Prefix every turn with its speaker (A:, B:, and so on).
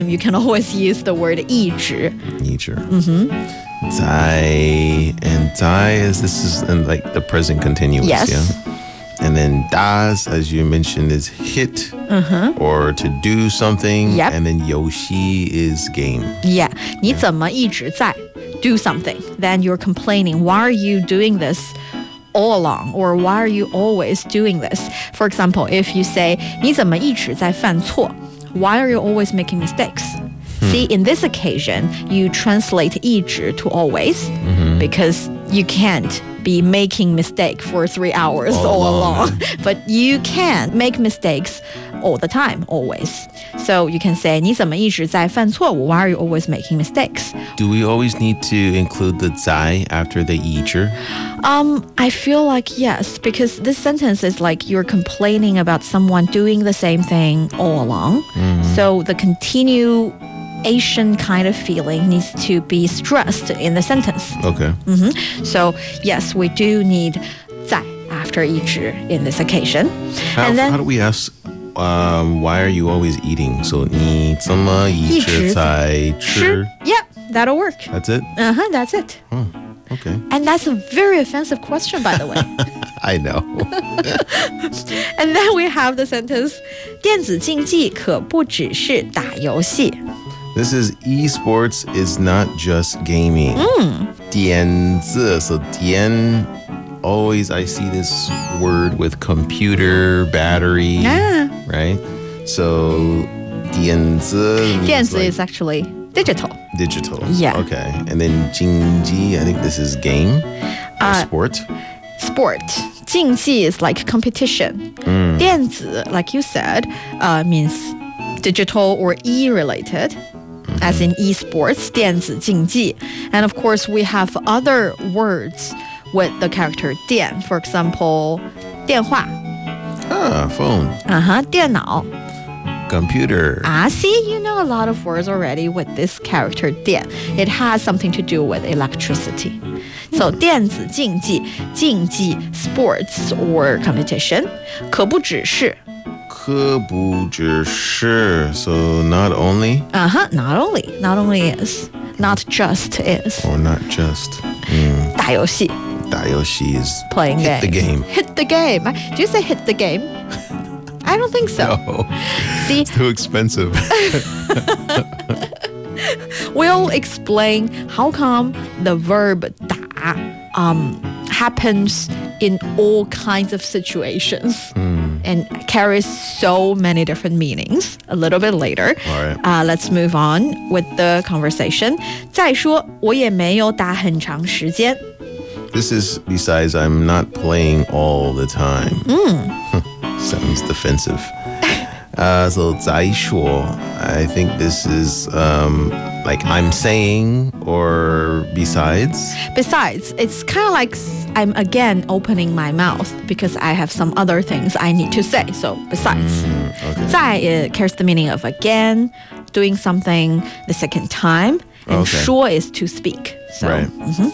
A: You can always use the word 一直.
B: 一直. Zai, and zai this is in like the present continuous.
A: Yes.
B: Yeah? And then das, as you mentioned, is hit or to do something.
A: Yep.
B: And then yoshi is game.
A: Yeah. 你怎么一直在 do something? Then you're complaining. Why are you doing this all along? Or why are you always doing this? For example, if you say 你怎么一直在犯错? Why are you always making mistakes? See, in this occasion, you translate 一直 to always because you can't be making mistake for 3 hours all along. But you can make mistakes all the time, always. So you can say 你怎么一直在犯错误? Why are you always making mistakes?
B: Do we always need to include the zai after the 一直?
A: I feel like yes, because this sentence is like you're complaining about someone doing the same thing all along. So the continuation kind of feeling needs to be stressed in the sentence.
B: Okay.
A: So yes, we do need 在 after 一直 in this occasion.
B: How do we ask why are you always eating? So 你怎么一直在吃?
A: Yep, that'll work.
B: That's it?
A: That's it.
B: Oh, okay.
A: And that's a very offensive question, by the way.
B: I know.
A: And then we have the sentence 电子竞技可不只是打游戏.
B: This is esports is not just gaming. 电子, so 电, always I see this word with computer, battery, right? So 电子means
A: 电子
B: like
A: is actually digital.
B: digital.
A: Yeah.
B: Okay. And then 竞技, I think this is game or sport.
A: Sport. 竞技 is like competition. 电子, like you said, means digital or e-related. As in esports, 电子竞技. And of course, we have other words with the character 电. For example, 电话.
B: Phone.
A: 电脑.
B: Computer.
A: See, you know a lot of words already with this character 电. It has something to do with electricity. So 电子竞技, 竞技, sports or competition. 可不只是.
B: 可不只是, so not only?
A: Not only is. Not just is.
B: Or not just.
A: 打游戏.
B: 打游戏 is
A: Playing
B: hit the game.
A: Hit the game. Do you say hit the game? I don't think so.
B: No,
A: See,
B: it's too expensive.
A: we'll explain how come the verb 打 happens in all kinds of situations and carries so many different meanings a little bit later.
B: All right.
A: Let's move on with the conversation. 再说我也没有打很长时间.
B: This is besides I'm not playing all the time. Sounds defensive. So 再说, I think this is like I'm saying or besides.
A: Besides, it's kind of like I'm again opening my mouth because I have some other things I need to say. So besides,
B: Okay.
A: 再 it carries the meaning of again, doing something the second time, and
B: Okay.
A: 说 is to speak. So,
B: Right.